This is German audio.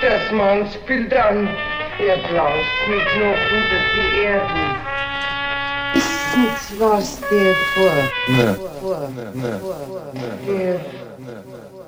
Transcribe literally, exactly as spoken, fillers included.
das Mannsbild an. Er blaust mich noch unter die Erden. Wissens, was der vor, Ne. vor, Ne. vor, Ne. der Ne.